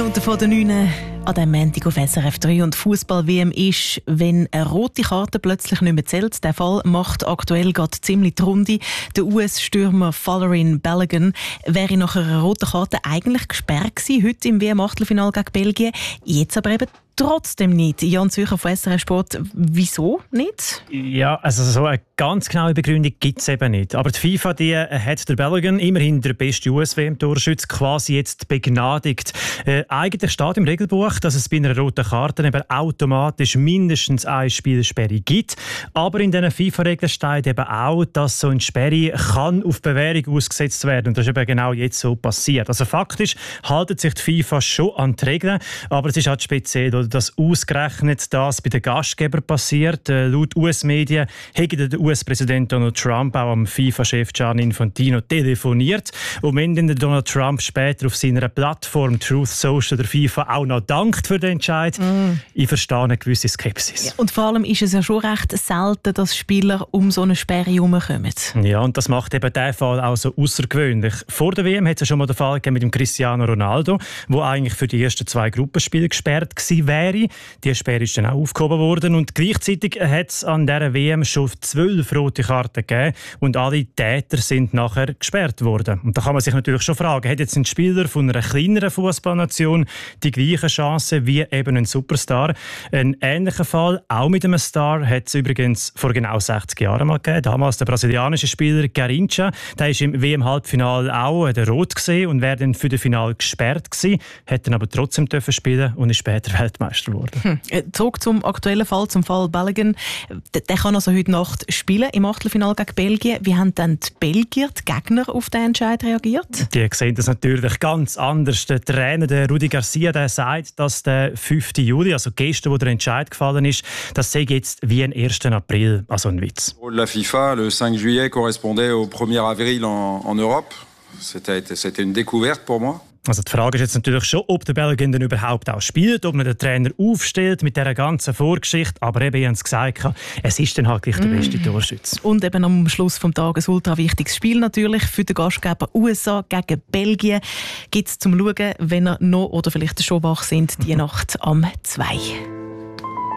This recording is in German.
Minuten vor der 9 an diesem Montag auf SRF 3 und Fußball-WM ist, wenn eine rote Karte plötzlich nicht mehr zählt. Der Fall macht aktuell gerade ziemlich die Runde. Der US-Stürmer Folarin Balogun wäre nach einer roten Karte eigentlich gesperrt gewesen, heute im WM-Achtelfinale gegen Belgien. Jetzt aber eben trotzdem nicht. Jan Zürcher von SRF Sport, wieso nicht? Ja, also so eine ganz genaue Begründung gibt es eben nicht. Aber die FIFA die hat der Balogun, immerhin der beste US-WM-Torschütze, quasi jetzt begnadigt. Eigentlich steht im Regelbuch, dass es bei einer roten Karte eben automatisch mindestens eine Spielsperre gibt. Aber in diesen FIFA-Regeln steht eben auch, dass so eine Sperre kann auf Bewährung ausgesetzt werden. Und das ist eben genau jetzt so passiert. Also faktisch haltet sich die FIFA schon an die Regeln, aber es ist halt speziell, dass ausgerechnet das bei den Gastgebern passiert. Laut US-Medien hat der US-Präsident Donald Trump auch am FIFA-Chef Gianni Infantino telefoniert. Und wenn dann Donald Trump später auf seiner Plattform Truth Social der FIFA auch noch dankt für den Entscheid, ich verstehe eine gewisse Skepsis. Ja, und vor allem ist es ja schon recht selten, dass Spieler um so eine Sperre herumkommen. Ja, und das macht eben diesen Fall auch so außergewöhnlich. Vor der WM hat es ja schon mal den Fall gegeben mit dem Cristiano Ronaldo, der eigentlich für die ersten 2 Gruppenspiele gesperrt war. Die Sperre ist dann auch aufgehoben worden und gleichzeitig hat es an dieser WM schon 12 rote Karten gegeben und alle Täter sind nachher gesperrt worden. Und da kann man sich natürlich schon fragen, hat jetzt ein Spieler von einer kleineren Fußballnation die gleichen Chancen wie eben ein Superstar? Ein ähnlicher Fall, auch mit einem Star, hat es übrigens vor genau 60 Jahren mal gegeben. Damals der brasilianische Spieler Garrincha, der ist im WM-Halbfinale auch rot gesehen und wäre dann für das Finale gesperrt gewesen, hat dann aber trotzdem dürfen spielen und ist später Weltmeister geworden. Zurück zum aktuellen Fall, zum Fall Balogun. Der kann also heute Nacht spielen im Achtelfinale gegen Belgien. Wie haben dann die Belgier, die Gegner, auf diesen Entscheid reagiert? Die sehen das natürlich ganz anders. Der Trainer, der Rudi Garcia, der sagt, dass der 5. Juli, also gestern, wo der Entscheid gefallen ist, das sei jetzt wie ein 1. April, also ein Witz. La FIFA, le 5 juillet correspondait au 1er avril en Europe. C'était une découverte pour moi. Also die Frage ist jetzt natürlich schon, ob der Balogun denn überhaupt auch spielt, ob man den Trainer aufstellt mit dieser ganzen Vorgeschichte. Aber eben, ich habe es gesagt, es ist dann halt gleich der beste Torschütze. Und eben am Schluss des Tages ein ultra wichtiges Spiel natürlich für den Gastgeber USA gegen Belgien. Gibt es zum Schauen, wenn ihr noch oder vielleicht schon wach sind, die Nacht am 2.